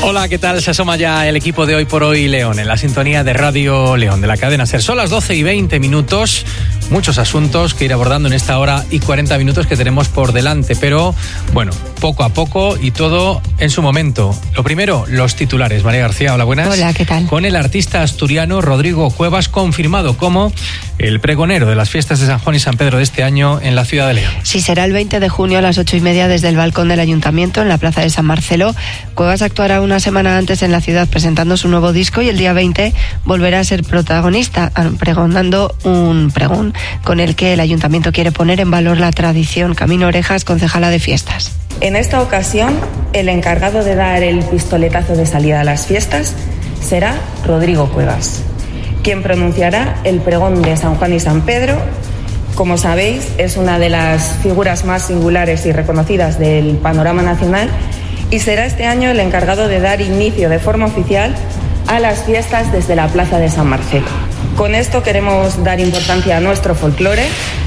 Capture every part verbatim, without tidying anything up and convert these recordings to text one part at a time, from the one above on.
Hola, ¿qué tal? Se asoma ya el equipo de Hoy por Hoy León en la sintonía de Radio León de la cadena SER. Son las doce y veinte minutos, muchos asuntos que ir abordando en esta hora y cuarenta minutos que tenemos por delante, pero bueno, poco a poco y todo en su momento. Lo primero, los titulares. María García, hola, buenas. Hola, ¿qué tal? Con el artista asturiano Rodrigo Cuevas confirmado como el pregonero de las fiestas de San Juan y San Pedro de este año en la ciudad de León. Sí, será el veinte de junio a las ocho y media desde el balcón del Ayuntamiento en la plaza de San Marcelo. Cuevas actuará una semana antes en la ciudad presentando su nuevo disco y el día veinte volverá a ser protagonista, pregonando un pregón con el que el Ayuntamiento quiere poner en valor la tradición. Camino Orejas, concejala de fiestas. En esta ocasión, el encargado de dar el pistoletazo de salida a las fiestas será Rodrigo Cuevas, quien pronunciará el pregón de San Juan y San Pedro. Como sabéis, es una de las figuras más singulares y reconocidas del panorama nacional y será este año el encargado de dar inicio de forma oficial a las fiestas desde la plaza de San Marcelo. Con esto queremos dar importancia a nuestro folclore,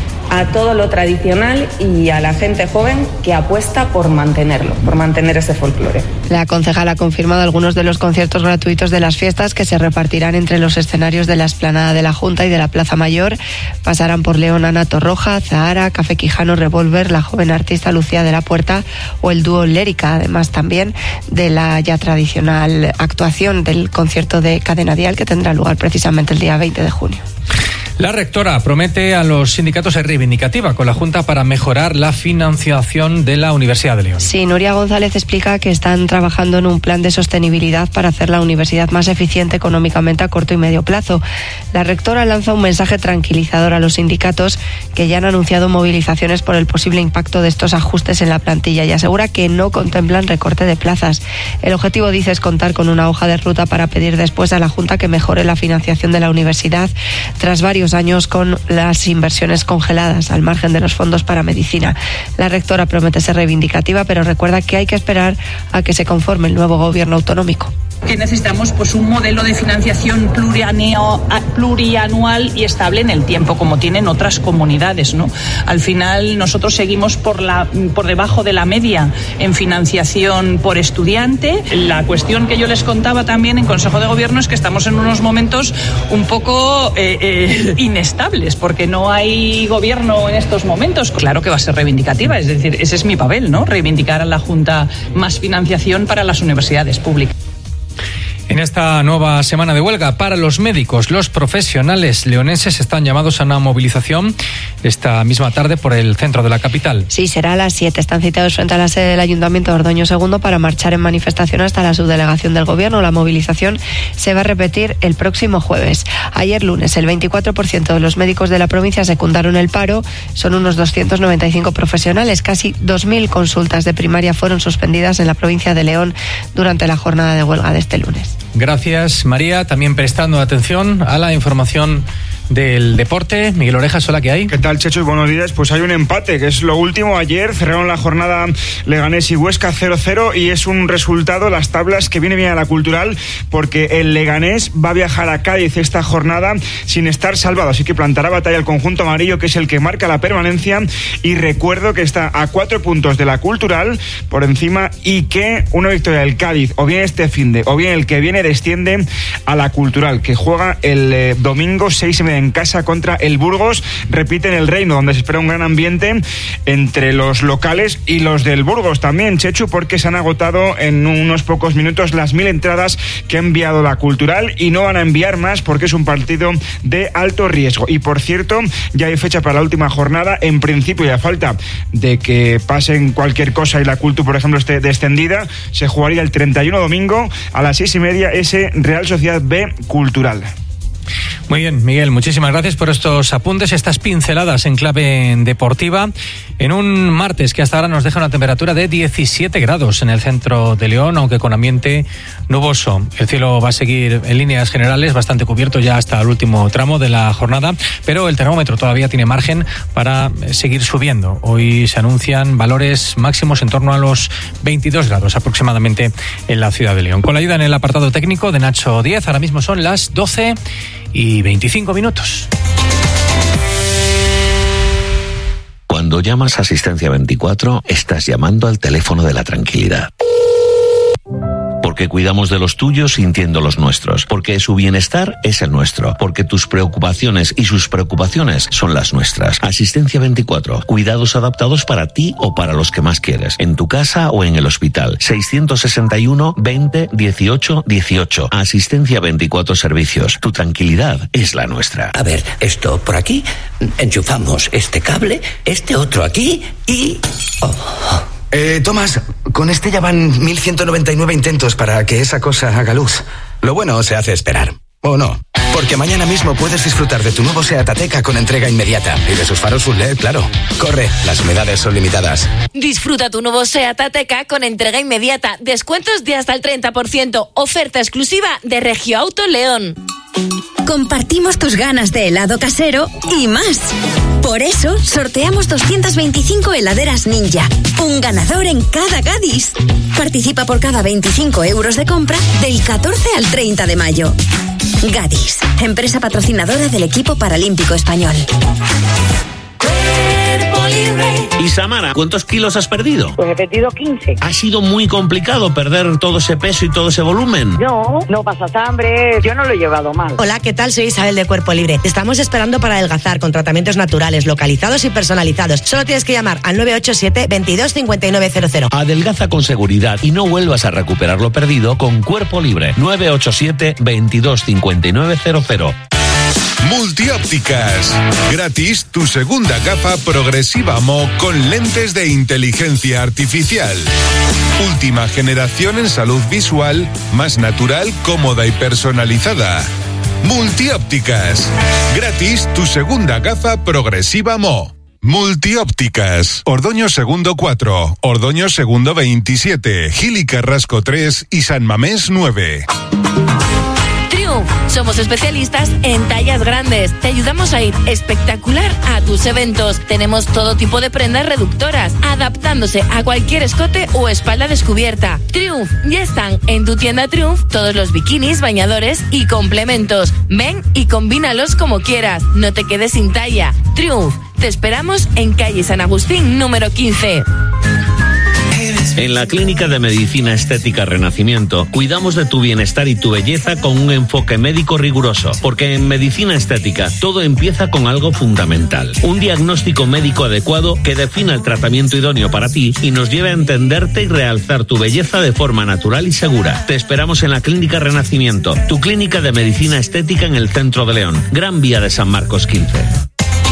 a todo lo tradicional y a la gente joven que apuesta por mantenerlo, por mantener ese folclore. La concejala ha confirmado algunos de los conciertos gratuitos de las fiestas que se repartirán entre los escenarios de la explanada de la Junta y de la Plaza Mayor. Pasarán por León Ana Torroja, Zahara, Café Quijano, Revolver, la joven artista Lucía de la Puerta o el dúo Lérica, además también de la ya tradicional actuación del concierto de Cadena Dial que tendrá lugar precisamente el día veinte de junio. La rectora promete a los sindicatos ser reivindicativa con la Junta para mejorar la financiación de la Universidad de León. Sí, Nuria González explica que están trabajando en un plan de sostenibilidad para hacer la universidad más eficiente económicamente a corto y medio plazo. La rectora lanza un mensaje tranquilizador a los sindicatos que ya han anunciado movilizaciones por el posible impacto de estos ajustes en la plantilla y asegura que no contemplan recorte de plazas. El objetivo, dice, es contar con una hoja de ruta para pedir después a la Junta que mejore la financiación de la universidad tras varios años con las inversiones congeladas al margen de los fondos para medicina. La rectora promete ser reivindicativa, pero recuerda que hay que esperar a que se conforme el nuevo gobierno autonómico. Que necesitamos pues un modelo de financiación plurianual y estable en el tiempo, como tienen otras comunidades, ¿no? Al final nosotros seguimos por la por debajo de la media en financiación por estudiante. La cuestión que yo les contaba también en Consejo de Gobierno es que estamos en unos momentos un poco eh, eh, inestables, porque no hay gobierno en estos momentos. Claro que va a ser reivindicativa, es decir, ese es mi papel, ¿no? Reivindicar a la Junta más financiación para las universidades públicas. En esta nueva semana de huelga para los médicos, los profesionales leonenses están llamados a una movilización esta misma tarde por el centro de la capital. Sí, será a las siete. Están citados frente a la sede del Ayuntamiento de Ordoño segundo para marchar en manifestación hasta la subdelegación del Gobierno. La movilización se va a repetir el próximo jueves. Ayer lunes, el veinticuatro por ciento de los médicos de la provincia secundaron el paro. Son unos doscientos noventa y cinco profesionales. Casi dos mil consultas de primaria fueron suspendidas en la provincia de León durante la jornada de huelga de este lunes. Gracias, María. También prestando atención a la información del deporte. Miguel Orejas, hola, ¿qué hay? ¿Qué tal, Checho? Buenos días. Pues hay un empate, que es lo último. Ayer cerraron la jornada Leganés y Huesca cero cero y es un resultado, las tablas, que viene bien a la Cultural, porque el Leganés va a viajar a Cádiz esta jornada sin estar salvado, así que plantará batalla al conjunto amarillo, que es el que marca la permanencia, y recuerdo que está a cuatro puntos de la Cultural por encima, y que una victoria del Cádiz, o bien este finde, o bien el que viene, desciende a la Cultural, que juega el eh, domingo seis y media en casa contra el Burgos. Repite en el Reino, donde se espera un gran ambiente entre los locales y los del Burgos también, Chechu, porque se han agotado en unos pocos minutos las mil entradas que ha enviado la Cultural y no van a enviar más porque es un partido de alto riesgo. Y por cierto, ya hay fecha para la última jornada, en principio, y a falta de que pasen cualquier cosa y la Cultu, por ejemplo, esté descendida, se jugaría el treinta y uno domingo a las seis y media ese Real Sociedad B Cultural. Muy bien, Miguel, muchísimas gracias por estos apuntes, estas pinceladas en clave deportiva, en un martes que hasta ahora nos deja una temperatura de diecisiete grados en el centro de León, aunque con ambiente nuboso. El cielo va a seguir en líneas generales bastante cubierto ya hasta el último tramo de la jornada, pero el termómetro todavía tiene margen para seguir subiendo. Hoy se anuncian valores máximos en torno a los veintidós grados aproximadamente en la ciudad de León. Con la ayuda en el apartado técnico de Nacho Díez, ahora mismo son las doce y veinticinco minutos. Cuando llamas a Asistencia veinticuatro, estás llamando al teléfono de la tranquilidad. porque cuidamos de los tuyos sintiendo los nuestros, porque su bienestar es el nuestro, porque tus preocupaciones y sus preocupaciones son las nuestras. Asistencia veinticuatro, cuidados adaptados para ti o para los que más quieres, en tu casa o en el hospital. seiscientos sesenta y uno, veinte, dieciocho, dieciocho. Asistencia veinticuatro Servicios. Tu tranquilidad es la nuestra. A ver, esto por aquí, enchufamos este cable, este otro aquí y... Oh. Eh, Tomás, con este ya van mil ciento noventa y nueve intentos para que esa cosa haga luz. Lo bueno se hace esperar. ¿O no? Porque mañana mismo puedes disfrutar de tu nuevo SEAT Ateca con entrega inmediata. Y de sus faros full L E D, claro. Corre, las unidades son limitadas. Disfruta tu nuevo SEAT Ateca con entrega inmediata. Descuentos de hasta el treinta por ciento. Oferta exclusiva de Regio Auto León. Compartimos tus ganas de helado casero y más. Por eso, sorteamos doscientas veinticinco heladeras Ninja. Un ganador en cada Gadis. Participa por cada veinticinco euros de compra del catorce al treinta de mayo. Gadis, empresa patrocinadora del equipo paralímpico español. Y Samara, ¿cuántos kilos has perdido? Pues he perdido quince. ¿Ha sido muy complicado perder todo ese peso y todo ese volumen? No, no pasas hambre, yo no lo he llevado mal. Hola, ¿qué tal? Soy Isabel de Cuerpo Libre. Te estamos esperando para adelgazar con tratamientos naturales, localizados y personalizados. Solo tienes que llamar al nueve ocho siete, veintidós, cincuenta y nueve cero cero. Adelgaza con seguridad y no vuelvas a recuperar lo perdido con Cuerpo Libre. nueve ocho siete, veintidós, cincuenta y nueve cero cero. Multiópticas. Gratis tu segunda gafa progresiva M O con lentes de inteligencia artificial. Última generación en salud visual, más natural, cómoda y personalizada. Multiópticas. Gratis tu segunda gafa progresiva M O. Multiópticas. Ordoño Segundo cuatro, Ordoño Segundo veintisiete, Gil y Carrasco tres y San Mamés nueve. Somos especialistas en tallas grandes. Te ayudamos a ir espectacular a tus eventos. Tenemos todo tipo de prendas reductoras, adaptándose a cualquier escote o espalda descubierta. Triumph, ya están en tu tienda Triumph todos los bikinis, bañadores y complementos. Ven y combínalos como quieras. No te quedes sin talla. Triumph, te esperamos en calle San Agustín, número quince. En la Clínica de Medicina Estética Renacimiento cuidamos de tu bienestar y tu belleza con un enfoque médico riguroso, porque en medicina estética todo empieza con algo fundamental, un diagnóstico médico adecuado que defina el tratamiento idóneo para ti y nos lleve a entenderte y realzar tu belleza de forma natural y segura. Te esperamos en la Clínica Renacimiento, tu clínica de medicina estética en el centro de León, Gran Vía de San Marcos quince.